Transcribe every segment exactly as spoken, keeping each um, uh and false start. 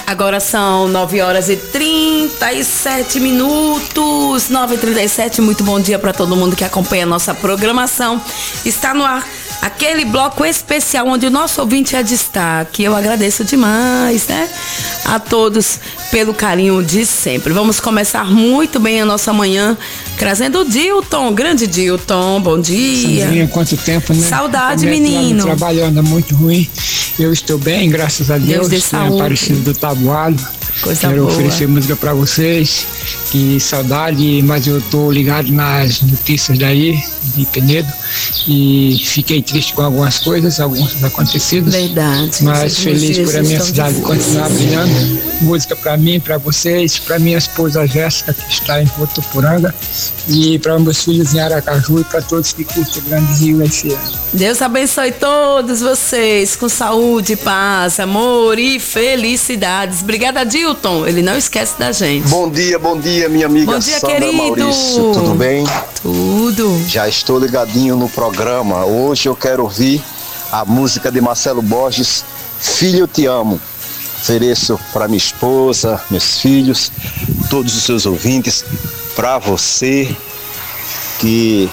Agora são nove horas e trinta e sete minutos. nove e trinta e sete. Muito bom dia para todo mundo que acompanha a nossa programação. Está no ar aquele bloco especial onde o nosso ouvinte é destaque. Eu agradeço demais, né? A todos pelo carinho de sempre. Vamos começar muito bem a nossa manhã trazendo o Dilton, grande Dilton. Bom dia. Sandrinha, quanto tempo, né? Saudade, menino. Trabalhando muito ruim. Eu estou bem, graças a Deus. Deus dê saúde. Aparecido do Tabuado. Coisa Quero boa. oferecer música para vocês. Que saudade, mas eu tô ligado nas notícias daí, de Penedo. E fiquei triste com algumas coisas, alguns acontecidos. Verdade. Mas feliz por a minha cidade continuar brilhando. Música para mim, para vocês, para minha esposa Jéssica, que está em Votuporanga. E para meus filhos em Aracaju e para todos que curtem o Grande Rio F M. Deus abençoe todos vocês com saúde, paz, amor e felicidades. Obrigada, Dilton. Ele não esquece da gente. Bom dia, bom dia, minha amiga Bom dia, Sandra querido. Maurício. Tudo bem? Tudo. Já estou ligadinho no programa. Hoje eu quero ouvir a música de Marcelo Borges, Filho, Eu Te Amo. Ofereço para minha esposa, meus filhos, todos os seus ouvintes, para você, que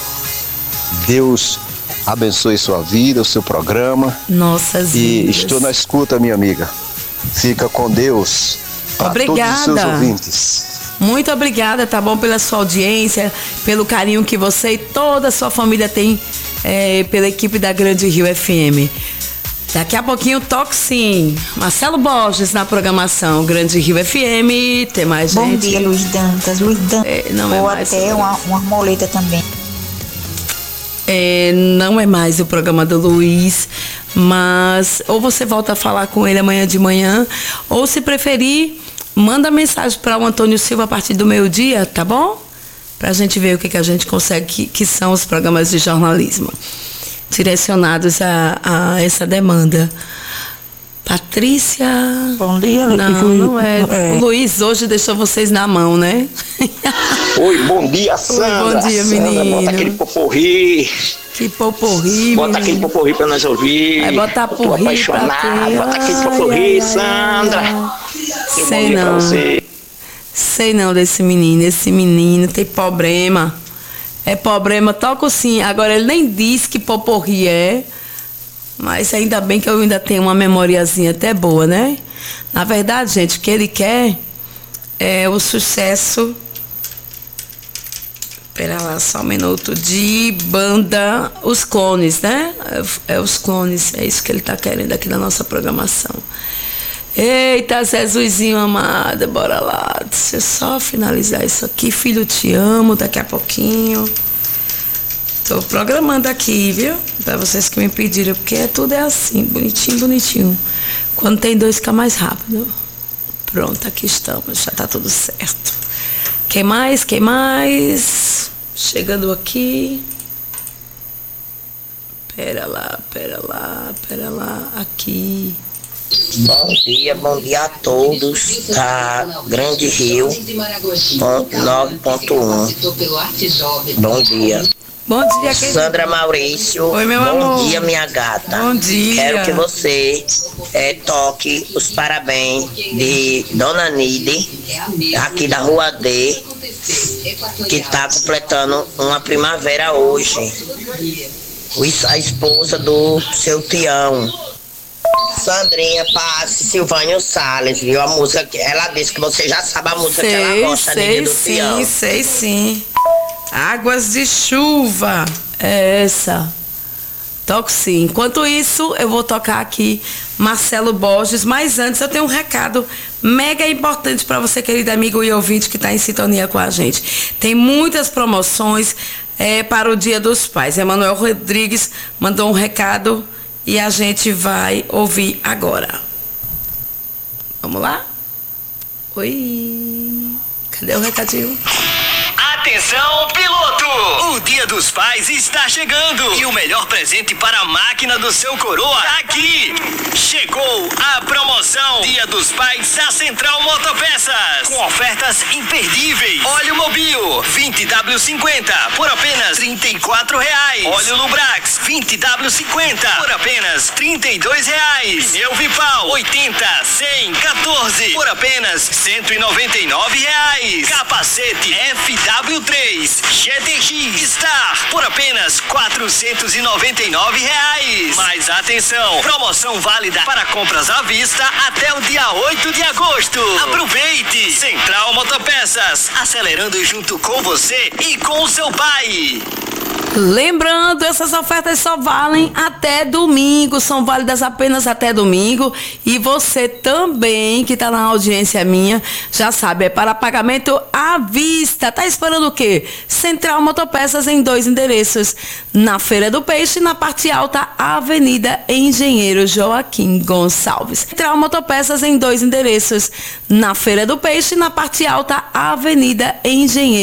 Deus abençoe sua vida, o seu programa. Nossas E vidas. estou na escuta, minha amiga. Fica com Deus. Para Obrigada. todos os seus ouvintes. Muito obrigada, tá bom, pela sua audiência, pelo carinho que você e toda a sua família tem é, pela equipe da Grande Rio F M. Daqui a pouquinho toco sim. Marcelo Borges na programação Grande Rio F M. Tem mais gente? Bom dia, Luiz Dantas. Luiz Dantas. É, não é Ou mais até o- uma, uma arboleta também. É, não é mais o programa do Luiz, mas ou você volta a falar com ele amanhã de manhã, ou se preferir, manda mensagem para o Antônio Silva a partir do meio-dia, tá bom? Pra gente ver o que, que a gente consegue, que, que são os programas de jornalismo direcionados a, a essa demanda. Patrícia. Bom dia, Não, Luiz. não é. É. O Luiz hoje deixou vocês na mão, né? Oi, bom dia, Sandra. bom dia, Sandra, menino. bota aquele poporri. Que poporri, Bota menino. aquele poporri pra nós ouvir. Vai botar Eu tô porri pra apaixonado. quê? Bota aquele Ai, poporri, ai, ai, Sandra. ai. Que bom Sei dia pra não. você. Sei não desse menino. Esse menino tem problema. É problema, toco sim. Agora ele nem diz que poporri é. Mas ainda bem que eu ainda tenho uma memoriazinha até boa, né? Na verdade, gente, o que ele quer é o sucesso. Espera lá só um minuto. De banda Os Clones, né? É, é Os Clones. É isso que ele tá querendo aqui na nossa programação. Eita, Zezuzinho amado, bora lá. Deixa eu só finalizar isso aqui. Filho, te amo, daqui a pouquinho. Tô programando aqui, viu? Pra vocês que me pediram, porque tudo é assim, bonitinho, bonitinho. Quando tem dois, fica mais rápido. Pronto, aqui estamos, já tá tudo certo. Quem mais? Quem mais? Chegando aqui. Pera lá, pera lá, pera lá, aqui. Bom dia, bom dia a todos da Grande Rio nove ponto um. Bom dia. Bom dia, querido. Sandra Maurício. Oi, meu bom amor. dia, minha gata. Bom dia. Quero que você eh, toque os parabéns de Dona Nide, aqui da Rua D, que está completando uma primavera hoje. O- A esposa do seu Tião. Sandrinha, passe Silvânio Salles, viu? A música que ela disse que você já sabe a música que ela Sei, gosta, sei Nide do sim, Tião. sei sim. Águas de chuva. É essa. Toco sim. Enquanto isso, eu vou tocar aqui Marcelo Borges. Mas antes, eu tenho um recado mega importante para você, querido amigo e ouvinte que está em sintonia com a gente. Tem muitas promoções é, para o Dia dos Pais. Emanuel Rodrigues mandou um recado e a gente vai ouvir agora. Vamos lá? Oi. Cadê o recadinho? Atenção, piloto! O Dia dos Pais está chegando e o melhor presente para a máquina do seu coroa tá aqui. Chegou a promoção promoção Dia dos Pais da Central Motopeças. Com ofertas imperdíveis. Óleo Mobil vinte W cinquenta por apenas trinta e quatro reais. Óleo Lubrax vinte W cinquenta por apenas trinta e dois reais. Pneu Vipal oitenta, cem, quatorze por apenas cento e noventa e nove reais. Capacete F W três G T X Star por apenas quatrocentos e noventa e nove reais. Mas atenção, promoção válida para compras à vista até o dia oito de agosto. Aproveite! Central Motopeças, acelerando junto com você e com o seu pai. Lembrando, essas ofertas só valem até domingo, são válidas apenas até domingo. E você também, que está na audiência minha, já sabe, é para pagamento à vista. Tá esperando o quê? Central Motopeças em dois endereços, na Feira do Peixe, na parte alta, Avenida Engenheiro Joaquim Gonçalves. Central Motopeças em dois endereços, na Feira do Peixe, na parte alta, Avenida Engenheiro